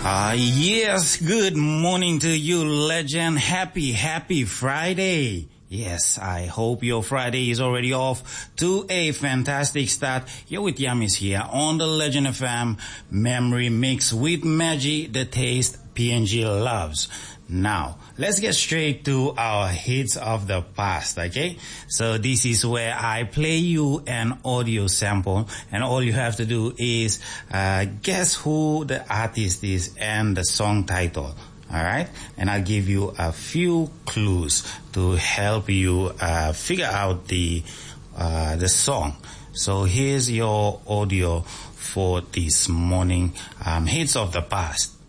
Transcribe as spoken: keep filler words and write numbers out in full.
Ah, yes, good morning to you, legend. Happy, happy Friday. Yes, I hope your Friday is already off to a fantastic start. You're with Yamis here on the Legend F M Memory Mix with Maggie, the taste P N G loves. Now, let's get straight to our hits of the past, okay? So this is where I play you an audio sample, and all you have to do is uh, guess who the artist is and the song title. Alright? And I'll give you a few clues to help you uh, figure out the uh, the song. So here's your audio for this morning um, hits of the past.